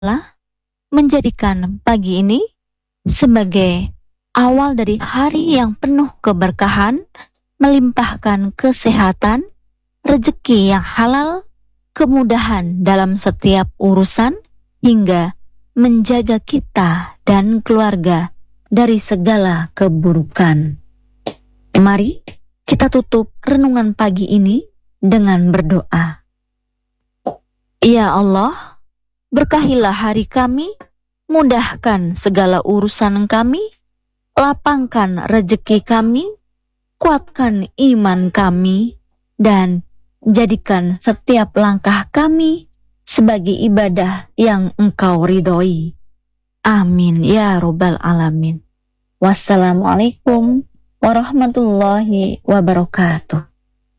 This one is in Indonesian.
menjadikan pagi ini sebagai awal dari hari yang penuh keberkahan, melimpahkan kesehatan, rezeki yang halal, kemudahan dalam setiap urusan, hingga menjaga kita dan keluarga dari segala keburukan. Mari kita tutup renungan pagi ini dengan berdoa. Ya Allah, berkahilah hari kami, mudahkan segala urusan kami, lapangkan rezeki kami, kuatkan iman kami, dan jadikan setiap langkah kami sebagai ibadah yang Engkau ridhoi. Amin ya Rabbal Alamin. Wassalamualaikum warahmatullahi wabarakatuh.